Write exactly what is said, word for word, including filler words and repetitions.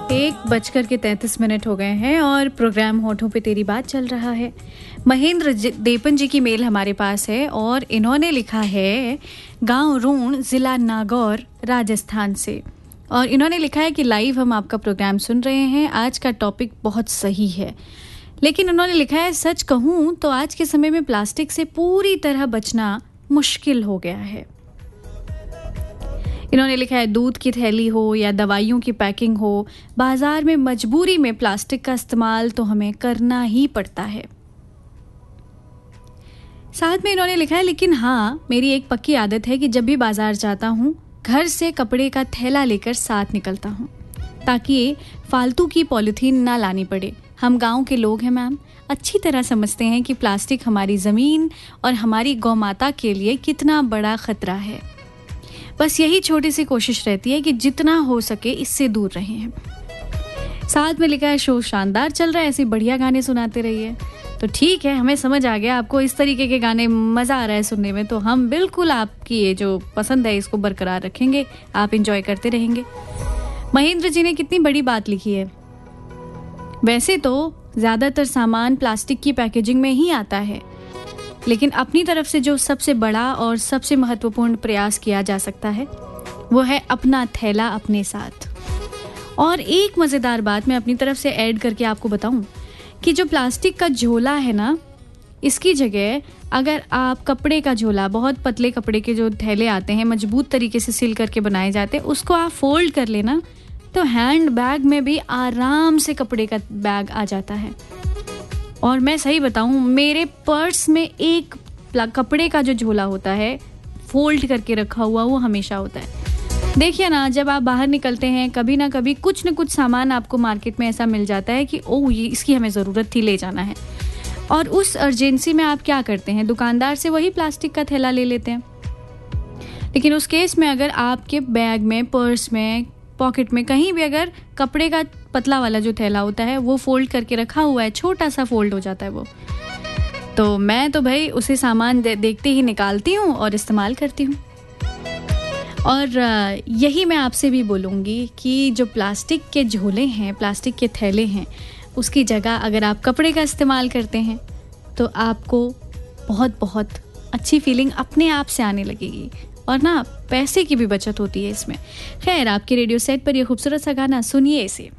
एक बजकर के तैंतीस मिनट हो गए हैं और प्रोग्राम होठों पे तेरी बात चल रहा है। महेंद्र देपन जी की मेल हमारे पास है और इन्होंने लिखा है गांव रूण, जिला नागौर, राजस्थान से। और इन्होंने लिखा है कि लाइव हम आपका प्रोग्राम सुन रहे हैं। आज का टॉपिक बहुत सही है, लेकिन उन्होंने लिखा है सच कहूँ तो आज के समय में प्लास्टिक से पूरी तरह बचना मुश्किल हो गया है। इन्होंने लिखा है दूध की थैली हो या दवाइयों की पैकिंग हो, बाजार में मजबूरी में प्लास्टिक का इस्तेमाल तो हमें करना ही पड़ता है। साथ में इन्होंने लिखा है लेकिन हाँ, मेरी एक पक्की आदत है कि जब भी बाजार जाता हूँ घर से कपड़े का थैला लेकर साथ निकलता हूँ ताकि फालतू की पॉलीथीन ना लानी पड़े। हम गांव के लोग हैं मैम, अच्छी तरह समझते हैं कि प्लास्टिक हमारी ज़मीन और हमारी गौमाता के लिए कितना बड़ा खतरा है। बस यही छोटी सी कोशिश रहती है कि जितना हो सके इससे दूर रहें हैं। साथ में लिखा है शो शानदार चल रहा है, ऐसे बढ़िया गाने सुनाते रहिए। तो ठीक है, हमें समझ आ गया आपको इस तरीके के गाने मज़ा आ रहा है सुनने में, तो हम बिल्कुल आपकी ये जो पसंद है इसको बरकरार रखेंगे, आप इंजॉय करते रहेंगे। महेंद्र जी ने कितनी बड़ी बात लिखी है। वैसे तो ज़्यादातर सामान प्लास्टिक की पैकेजिंग में ही आता है, लेकिन अपनी तरफ से जो सबसे बड़ा और सबसे महत्वपूर्ण प्रयास किया जा सकता है वो है अपना थैला अपने साथ। और एक मज़ेदार बात मैं अपनी तरफ से ऐड करके आपको बताऊं कि जो प्लास्टिक का झोला है ना, इसकी जगह अगर आप कपड़े का झोला, बहुत पतले कपड़े के जो थैले आते हैं मजबूत तरीके से सिल करके बनाए जाते हैं, उसको आप फोल्ड कर लेना तो हैंड बैग में भी आराम से कपड़े का बैग आ जाता है। और मैं सही बताऊं, मेरे पर्स में एक कपड़े का जो झोला होता है फोल्ड करके रखा हुआ, वो हमेशा होता है। देखिए ना, जब आप बाहर निकलते हैं कभी ना कभी कुछ न कुछ सामान आपको मार्केट में ऐसा मिल जाता है कि ओह ये इसकी हमें ज़रूरत थी, ले जाना है। और उस अर्जेंसी में आप क्या करते हैं, दुकानदार से वही प्लास्टिक का थैला ले लेते हैं। लेकिन उस केस में अगर आपके बैग में, पर्स में, पॉकेट में कहीं भी अगर कपड़े का पतला वाला जो थैला होता है वो फोल्ड करके रखा हुआ है, छोटा सा फोल्ड हो जाता है वो, तो मैं तो भाई उसे सामान दे, देखते ही निकालती हूँ और इस्तेमाल करती हूँ। और यही मैं आपसे भी बोलूँगी कि जो प्लास्टिक के झोले हैं, प्लास्टिक के थैले हैं, उसकी जगह अगर आप कपड़े का इस्तेमाल करते हैं तो आपको बहुत बहुत अच्छी फीलिंग अपने आप से आने लगेगी और ना पैसे की भी बचत होती है इसमें। खैर, आपके रेडियो सेट पर ये खूबसूरत सा गाना सुनिए इसे।